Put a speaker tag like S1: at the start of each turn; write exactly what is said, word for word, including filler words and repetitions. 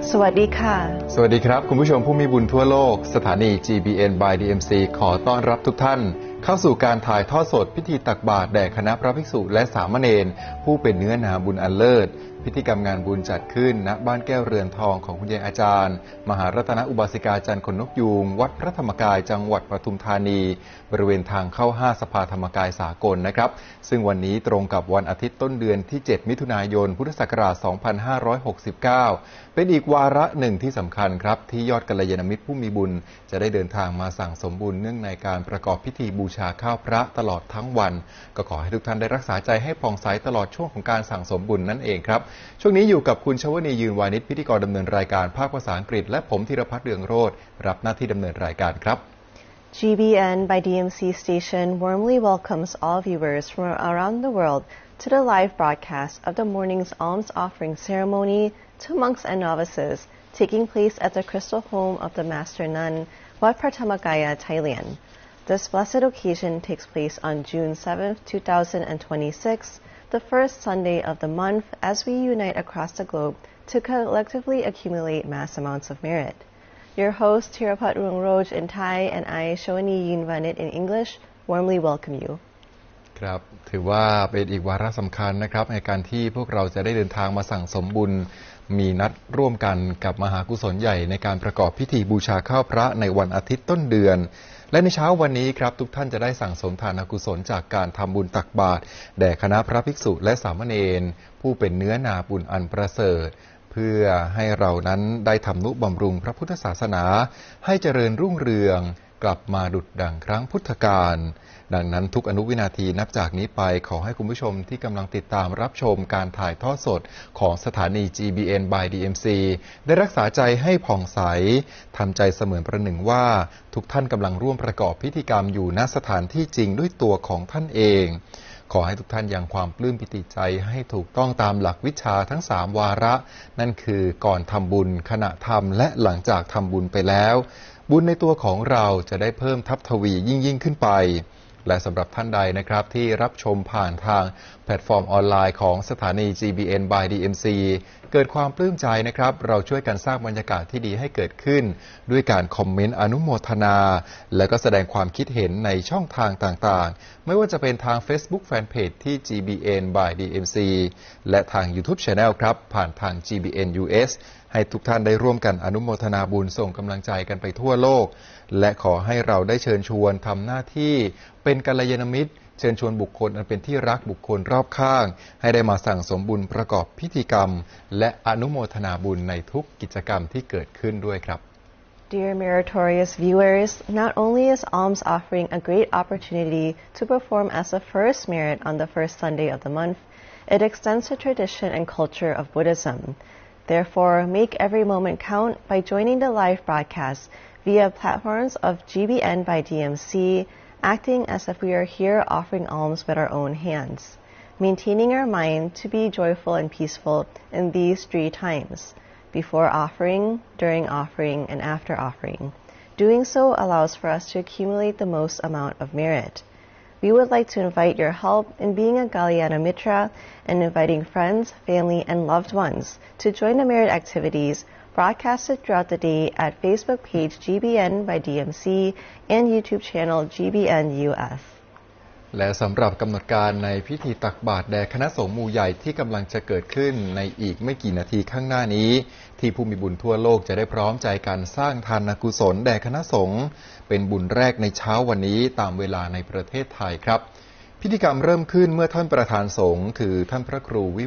S1: สวัสดีค่ะ
S2: สวัสดีครับคุณผู้ชมผู้มีบุญทั่วโลกสถานี จี บี เอ็น by ดี เอ็ม ซี ขอต้อนรับทุกท่านเข้าสู่การถ่ายทอดสดพิธีตักบาตรแด่คณะพระภิกษุและสามเณรผู้เป็นเนื้อนาบุญอันเลิศพิธีกรรมงานบุญจัดขึ้นณบ้านแก้วเรือนทองของคุณยายอาจารย์มหารัตนอุบาสิกาจันทร์ขนนกยูงวัดพระธรรมกายจังหวัดปทุมธานีบริเวณทางเข้าห้าสภาธรรมกายสากลนะครับซึ่งวันนี้ตรงกับวันอาทิตย์ต้นเดือนที่เจ็ดมิถุนายนพุทธศักราชสองพันห้าร้อยหกสิบเก้าเป็นอีกวาระหนึ่งที่สำคัญครับที่ยอดกัลยาณมิตรผู้มีบุญจะได้เดินทางมาสั่งสมบุญเนื่องในการประกอบพิธีบูชาข้าวพระตลอดทั้งวันก็ขอให้ทุกท่านได้รักษาใจให้ผ่องใสตลอดช่วงของการสั่งสมบุญนั่นเองครับช่วงนี้อยู่กับคุณชวนียืนวานิชพิธีกรดำเนินรายการภาคภาษาอังกฤษและผมธีรพัฒน์เรืองโรจน์รับหน้าที่ดำเนินรายการครับ
S1: จี บี เอ็น by ดี เอ็ม ซี station warmly welcomes all viewers from around the world to the live broadcast of the morning's alms offering ceremony to monks and novices taking place at the Crystal Home of the Master Nun, Wat Pratamagaya, Thailand. This blessed occasion takes place on June seventh, two thousand twenty-six, the first Sunday of the month as we unite across the globe to collectively accumulate mass amounts of merit. Your host, Thirapat Rungroj in Thai, and I, Shawani Yinvanit in English, warmly welcome you.
S2: ครับถือว่าเป็นอีกวาระสำคัญนะครับในการที่พวกเราจะได้เดินทางมาสั่งสมบุญมีนัดร่วมกันกับมหากุศลใหญ่ในการประกอบพิธีบูชาข้าวพระในวันอาทิตย์ต้นเดือนและในเช้าวันนี้ครับทุกท่านจะได้สั่งสมทานกุศลจากการทำบุญตักบาตรแด่คณะพระภิกษุและสามเณรผู้เป็นเนื้อนาบุญอันประเสริฐเพื่อให้เรานั้นได้ทำนุบำรุงพระพุทธศาสนาให้เจริญรุ่งเรืองกลับมาดุจดั่งครั้งพุทธกาลดังนั้นทุกอนุวินาทีนับจากนี้ไปขอให้คุณผู้ชมที่กำลังติดตามรับชมการถ่ายทอดสดของสถานี จี บี เอ็น by ดี เอ็ม ซี ได้รักษาใจให้ผ่องใสทำใจเสมือนประหนึ่งว่าทุกท่านกำลังร่วมประกอบพิธีกรรมอยู่ณสถานที่จริงด้วยตัวของท่านเองขอให้ทุกท่านยังความปลื้มปิติใจให้ถูกต้องตามหลักวิชาทั้งสามวาระนั่นคือก่อนทำบุญขณะทำและหลังจากทำบุญไปแล้วบุญในตัวของเราจะได้เพิ่มทับทวียิ่งยิ่งขึ้นไปและสำหรับท่านใดนะครับที่รับชมผ่านทางแพลตฟอร์มออนไลน์ของสถานี จี บี เอ็น by ดี เอ็ม ซี เกิดความปลื้มใจนะครับเราช่วยกันสร้างบรรยากาศที่ดีให้เกิดขึ้นด้วยการคอมเมนต์อนุโมทนาและก็แสดงความคิดเห็นในช่องทางต่างๆไม่ว่าจะเป็นทาง Facebook Fanpage ที่ จี บี เอ็น by ดี เอ็ม ซี และทาง YouTube Channel ครับผ่านทาง จี บี เอ็น ยู เอส ให้ทุกท่านได้ร่วมกันอนุโมทนาบุญส่งกำลังใจกันไปทั่วโลกและขอให้เราได้เชิญชวนทำหน้าที่เป็นกัลยาณมิตรเชิญชวนบุคคลอันเป็นที่รักบุคคลรอบข้างให้ได้มาสั่งสมบุญประกอบพิธีกรรมและอนุโมทนาบุญในทุกกิจกรรมที่เกิดขึ้นด้วยครับ
S1: Dear meritorious viewers, not only is alms offering a great opportunity to perform as a first merit on the first Sunday of the month, it extends the tradition and culture of Buddhism.Therefore, make every moment count by joining the live broadcast via platforms of G B N by D M C, acting as if we are here offering alms with our own hands, maintaining our mind to be joyful and peaceful in these three times, before offering, during offering, and after offering. Doing so allows for us to accumulate the most amount of merit.We would like to invite your help in being a Kalyana Mitra and inviting friends, family, and loved ones to join the merit activities broadcasted throughout the day at Facebook page จี บี เอ็น by ดี เอ็ม ซี and YouTube channel จี บี เอ็น ยู เอส
S2: และสำหรับกำหนดการในพิธีตักบาตรแด่คณะสงฆ์หมู่ใหญ่ที่กำลังจะเกิดขึ้นในอีกไม่กี่นาทีข้างหน้านี้ที่ผู้มีบุญทั่วโลกจะได้พร้อมใจกันสร้างทานกุศลแด่คณะสงฆ์เป็นบุญแรกในเช้าวันนี้ตามเวลาในประเทศไทยครับพิธีกรรมเริ่มขึ้นเมื่อท่านประธานสงฆ์คือท่านพระครูวิ